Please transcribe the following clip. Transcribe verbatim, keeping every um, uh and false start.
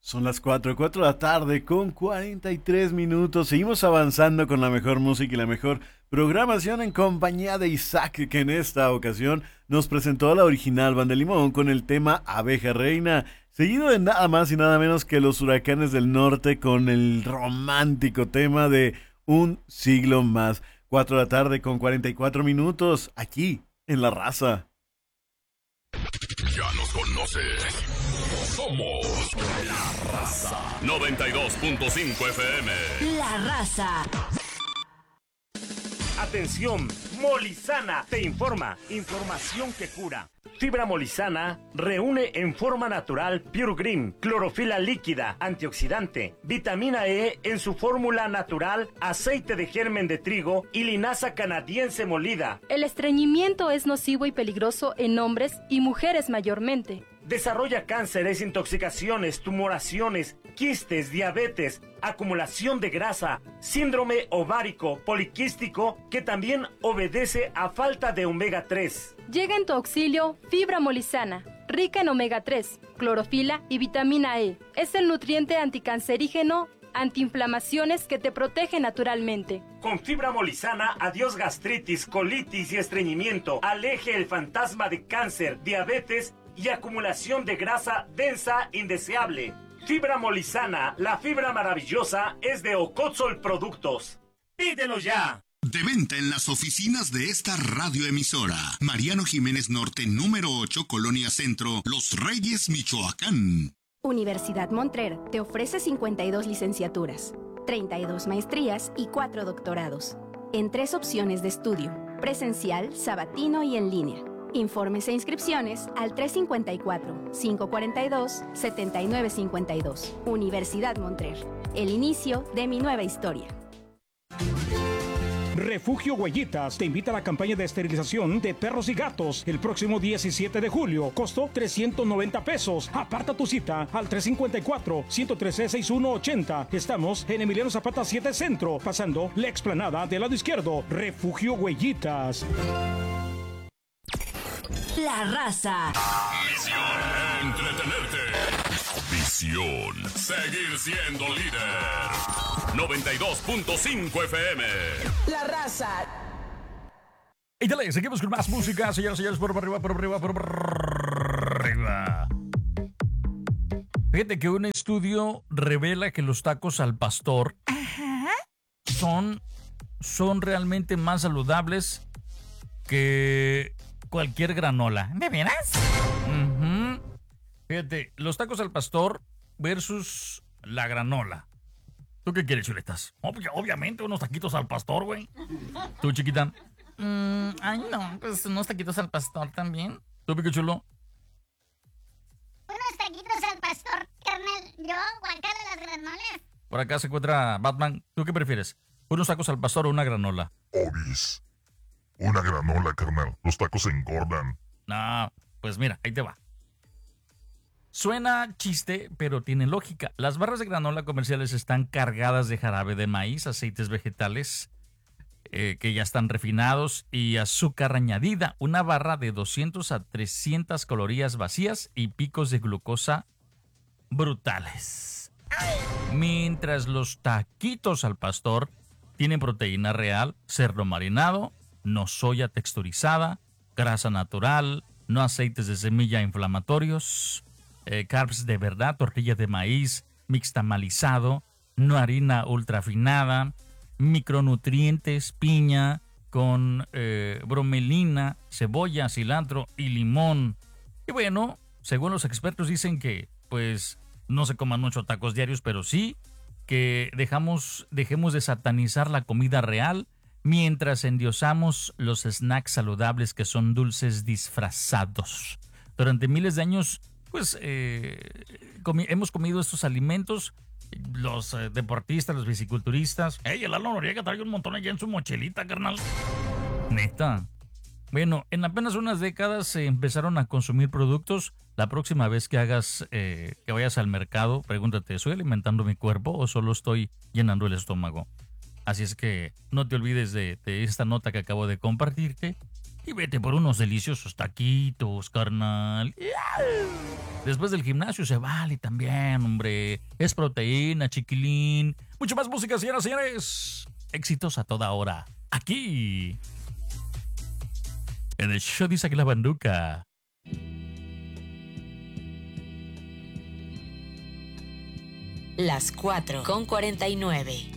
Son las cuatro, cuatro de la tarde con cuarenta y tres minutos. Seguimos avanzando con la mejor música y la mejor programación en compañía de Isaac, que en esta ocasión nos presentó la original Banda Limón con el tema Abeja Reina, seguido de nada más y nada menos que los Huracanes del Norte con el romántico tema de Un Siglo Más. cuatro de la tarde con cuarenta y cuatro minutos, aquí en La Raza. Ya nos conoces. Somos La Raza. noventa y dos punto cinco F M. La Raza. Atención, Molizana te informa. Información que cura. Fibra Molizana reúne en forma natural Pure Green, clorofila líquida, antioxidante, vitamina E en su fórmula natural, aceite de germen de trigo y linaza canadiense molida. El estreñimiento es nocivo y peligroso en hombres y mujeres mayormente. Desarrolla cánceres, intoxicaciones, tumoraciones, quistes, diabetes, acumulación de grasa, síndrome ovárico poliquístico que también obedece a falta de omega tres. Llega en tu auxilio Fibra Molizana, rica en omega tres, clorofila y vitamina E. Es el nutriente anticancerígeno, antiinflamaciones que te protege naturalmente. Con Fibra Molizana, adiós gastritis, colitis y estreñimiento. Aleje el fantasma de cáncer, diabetes y acumulación de grasa densa indeseable. Fibra Molizana, la fibra maravillosa, es de Ocotzol Productos. ¡Pídelo ya! De venta en las oficinas de esta radioemisora. Mariano Jiménez Norte, número ocho, Colonia Centro, Los Reyes, Michoacán. Universidad Montrer te ofrece cincuenta y dos licenciaturas, treinta y dos maestrías y cuatro doctorados, en tres opciones de estudio, presencial, sabatino y en línea. Informes e inscripciones al tres cinco cuatro, cinco cuatro dos, siete nueve cinco dos. Universidad Montrer, el inicio de mi nueva historia. Refugio Huellitas te invita a la campaña de esterilización de perros y gatos el próximo diecisiete de julio. Costo trescientos noventa pesos. Aparta tu cita al tres cinco cuatro, uno uno tres, seis uno ocho cero. Estamos en Emiliano Zapata siete Centro, pasando la explanada del lado izquierdo. Refugio Huellitas. La Raza. Misión: entretenerte. Visión: seguir siendo líder. noventa y dos punto cinco F M. La Raza. Y dale, seguimos con más música, señoras y señores, por arriba, por arriba, por arriba. Fíjate que un estudio revela que los tacos al pastor Ajá. son son realmente más saludables que cualquier granola. ¿De veras? Uh-huh. Fíjate, los tacos al pastor versus la granola. ¿Tú qué quieres, chuletas? Ob- obviamente unos taquitos al pastor, güey. ¿Tú, chiquita? Mm, ay, no, pues unos taquitos al pastor también. ¿Tú, pico chulo? Unos taquitos al pastor, carnal. Yo, guacala las granolas. Por acá se encuentra Batman. ¿Tú qué prefieres? ¿Unos tacos al pastor o una granola? Obis. Una granola, carnal. Los tacos se engordan. No, pues mira, ahí te va. Suena chiste, pero tiene lógica. Las barras de granola comerciales están cargadas de jarabe de maíz, aceites vegetales eh, que ya están refinados y azúcar añadida. Una barra de doscientas a trescientas calorías vacías y picos de glucosa brutales. Mientras los taquitos al pastor tienen proteína real, cerdo marinado, no soya texturizada, grasa natural, no aceites de semilla inflamatorios, eh, carbs de verdad, tortilla de maíz, mixtamalizado, no harina ultrafinada, micronutrientes, piña con eh, bromelina, cebolla, cilantro y limón. Y bueno, según los expertos dicen que pues no se coman mucho tacos diarios, pero sí que dejamos, dejemos de satanizar la comida real mientras endiosamos los snacks saludables que son dulces disfrazados. Durante miles de años, pues, eh, comi- hemos comido estos alimentos, los eh, deportistas, los biciculturistas. ¡Ey, el Lalo Noriega trae un montón allá en su mochilita, carnal! Neta. Bueno, en apenas unas décadas se empezaron a consumir productos. La próxima vez que hagas, eh, que vayas al mercado, pregúntate, ¿estoy alimentando mi cuerpo o solo estoy llenando el estómago? Así es que no te olvides de, de esta nota que acabo de compartirte y vete por unos deliciosos taquitos, carnal. Después del gimnasio se vale también, hombre. Es proteína, chiquilín. Mucho más música, señoras y señores. Éxitos a toda hora. Aquí. En el show dice que la banduca. Las cuatro con cuarenta y nueve.